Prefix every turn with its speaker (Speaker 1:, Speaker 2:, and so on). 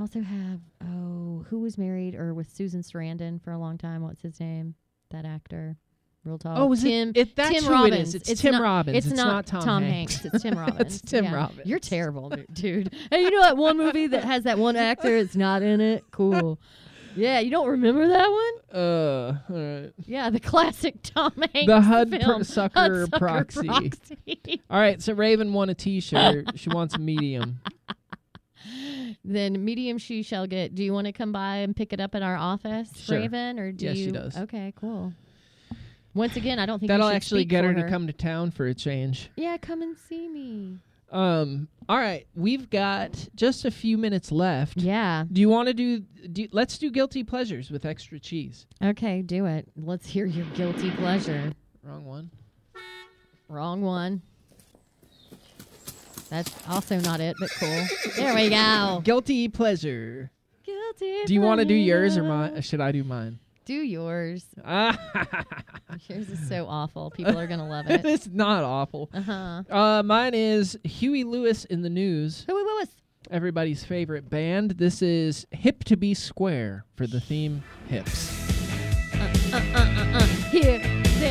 Speaker 1: also have who was married or with Susan Sarandon for a long time? What's his name? That actor, real tall.
Speaker 2: Oh, is
Speaker 1: Tim?
Speaker 2: that's
Speaker 1: Tim
Speaker 2: who
Speaker 1: Robbins.
Speaker 2: it is. It's Tim Robbins.
Speaker 1: It's not Tom Hanks. It's Tim Robbins.
Speaker 2: It's Tim Robbins.
Speaker 1: You're terrible, dude. Hey, you know that one movie that has that one actor? It's not in it. Cool. Yeah, you don't remember that one?
Speaker 2: All right.
Speaker 1: Yeah, the classic Tom Hanks
Speaker 2: The Hud
Speaker 1: film.
Speaker 2: Sucker Proxy. All right, so Raven won a T-shirt. She wants a medium.
Speaker 1: Then medium she shall get. Do you want to come by and pick it up at our office,
Speaker 2: Sure.
Speaker 1: Raven? Or do
Speaker 2: Yes,
Speaker 1: you?
Speaker 2: she does.
Speaker 1: Okay, cool. Once again, I don't think
Speaker 2: That'll
Speaker 1: you should
Speaker 2: actually
Speaker 1: speak
Speaker 2: get
Speaker 1: for
Speaker 2: her to come to town for a change.
Speaker 1: Yeah, come and see me.
Speaker 2: All right, we've got just a few minutes left.
Speaker 1: Yeah.
Speaker 2: Do you want to do let's do guilty pleasures with extra cheese.
Speaker 1: Okay, do it. Let's hear your guilty pleasure.
Speaker 2: Wrong one.
Speaker 1: Wrong one. That's also not it, but cool. There we go.
Speaker 2: Guilty pleasure.
Speaker 1: Guilty
Speaker 2: Do you want to do yours or
Speaker 1: pleasure.
Speaker 2: mine? Should I do mine?
Speaker 1: Do yours.
Speaker 2: Ah,
Speaker 1: Yours is so awful. People are going to love it.
Speaker 2: it's not awful.
Speaker 1: Uh-huh.
Speaker 2: Mine is Huey Lewis in the News.
Speaker 1: Huey Lewis.
Speaker 2: Everybody's favorite band. This is Hip to Be Square for the theme Hips.
Speaker 1: Here